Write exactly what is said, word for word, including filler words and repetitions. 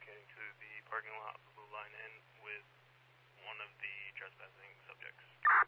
relocating to the parking lot of the Blue Line Inn with one of the trespassing subjects.